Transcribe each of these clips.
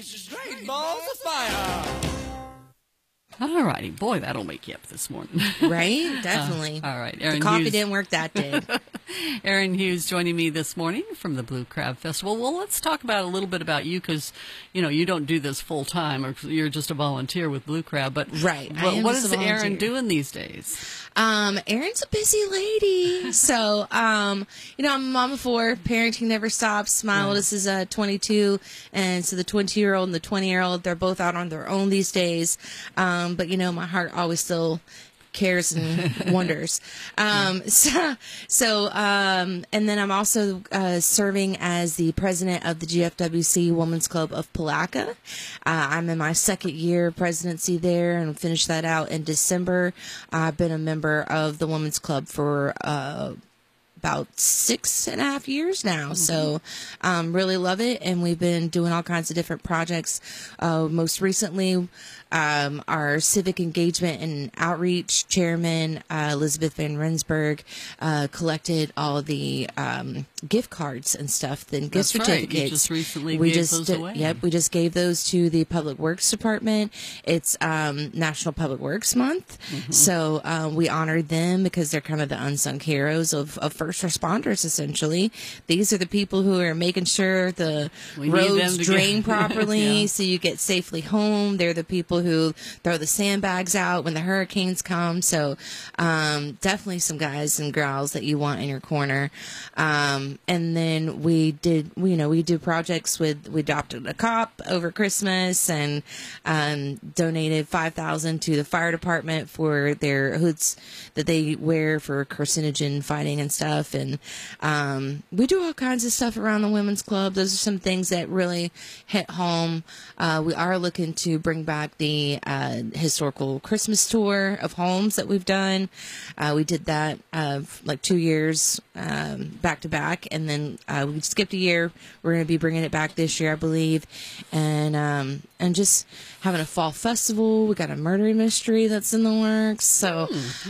Great balls of fire. All righty. Boy, that'll make you up this morning. Right? Definitely. All right. The Aaron coffee Hughes. didn't work, that did. Aaron Hughes joining me this morning from the Blue Crab Festival. Well, let's talk about a little bit about you because, you don't do this full time or you're just a volunteer with Blue Crab. But right. what is Aaron doing these days? Erin's a busy lady. So, I'm a mom of four. Parenting never stops. My oldest is 22. And so the 20-year-old and the 20-year-old, they're both out on their own these days. But, my heart always still cares and wonders. And then I'm also serving as the president of the GFWC Women's Club of Palaca. I'm in my second year presidency there and finished that out in December. I've been a member of the Women's Club for about 6.5 years now. So really love it. And we've been doing all kinds of different projects. Most recently, our civic engagement and outreach chairman, Elizabeth Van Rensburg, collected all of the gift cards and stuff, then gift certificates. Right. You just recently gave those away. Yep, we just gave those to the Public Works Department. It's National Public Works Month, so we honored them because they're kind of the unsung heroes of first responders, essentially. These are the people who are making sure the roads drain properly so you get safely home. They're the people who throw the sandbags out when the hurricanes come. So definitely some guys and girls that you want in your corner. And then we do projects we adopted a cop over Christmas and donated $5,000 to the fire department for their hoods that they wear for carcinogen fighting and stuff. And we do all kinds of stuff around the women's club. Those are some things that really hit home. We are looking to bring back the historical Christmas tour of homes that we've done. We did that like 2 years back to back, and then we skipped a year. We're going to be bringing it back this year, I believe, and just having a fall festival. We got a murder mystery that's in the works, so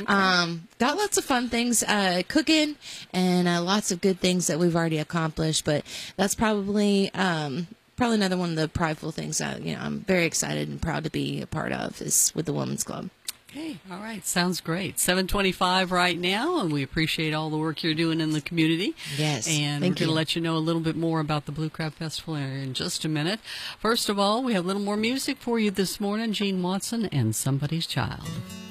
got lots of fun things cooking and lots of good things that we've already accomplished. But that's probably another one of the prideful things that I'm very excited and proud to be a part of is with the Women's Club. Okay, all right, sounds great. 7:25 right now, and we appreciate all the work you're doing in the community. Yes, and we're going to let you know a little bit more about the Blue Crab Festival in just a minute. First of all, we have a little more music for you this morning. Gene Watson and Somebody's Child.